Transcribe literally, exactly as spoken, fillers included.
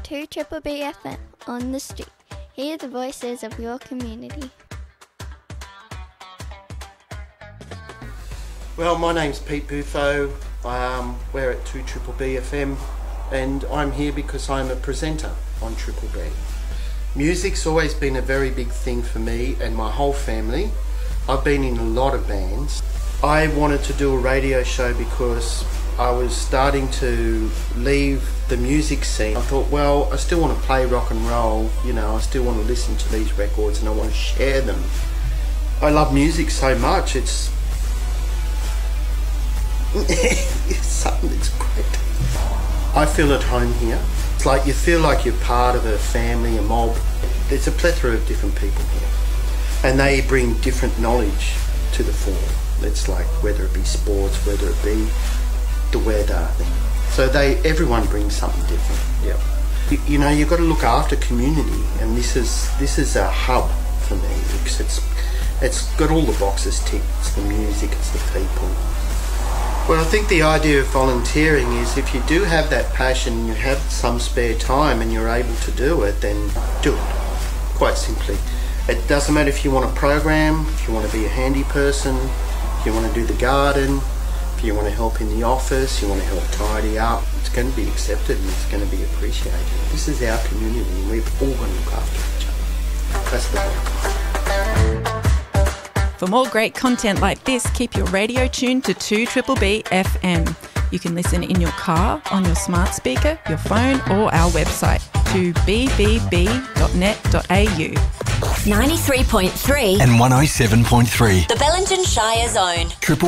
two Triple B F M on the street. Hear the voices of your community. Well, my name's Pete Buffo. Um, we're at two Triple B F M, and I'm here because I'm a presenter on Triple B. Music's always been a very big thing for me and my whole family. I've been in a lot of bands. I wanted to do a radio show because I was starting to leave the music scene. I thought, well, I still want to play rock and roll, you know, I still want to listen to these records and I want to share them. I love music so much, it's, it's something that's great. I feel at home here. It's like you feel like you're part of a family, a mob. There's a plethora of different people here, and they bring different knowledge to the fore. It's like whether it be sports, whether it be the weather. So they, everyone brings something different. Yeah. You, you know, you've got to look after community, and this is this is a hub for me because it's it's got all the boxes ticked. It's the music, it's the people. Well, I think the idea of volunteering is if you do have that passion and you have some spare time and you're able to do it, then do it, quite simply. It doesn't matter if you want to program, if you want to be a handy person, if you want to do the garden, if you want to help in the office, you want to help tidy up, it's going to be accepted and it's going to be appreciated. This is our community and we've all got to look after each other. That's the point. For more great content like this, keep your radio tuned to two Triple B F M. You can listen in your car, on your smart speaker, your phone or our website to b b b dot net dot a u. ninety-three point three and one oh seven point three. The Bellingen Shire Zone. Triple